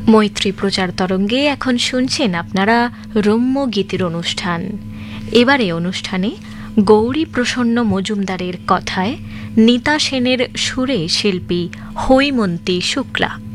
মৈত্রী প্রচার তরঙ্গে এখন শুনছেন আপনারা রম্য গীতির অনুষ্ঠান। এবারে অনুষ্ঠানে গৌরী প্রসন্ন মজুমদারের কথায় নিতা সেনের সুরে শিল্পী হৈমন্তী শুক্লা।